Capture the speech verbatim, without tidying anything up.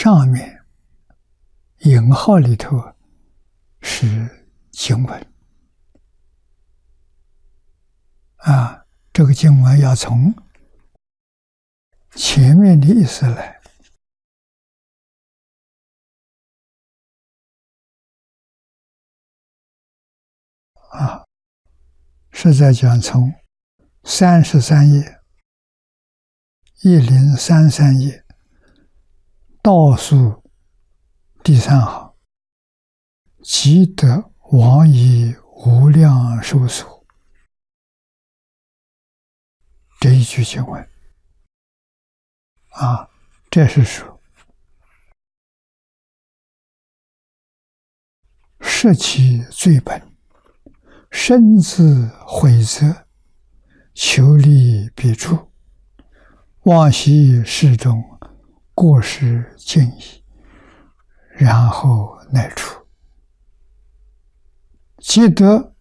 上面引号里头是经文啊，这个经文要从前面的意思来啊，是在讲从三十三页一零三三页倒数第三行，即得往以无量寿数，这一句经文啊，这是说摄其罪本，身自悔责，求利彼处，往昔世中过失尽矣，然后乃出，即得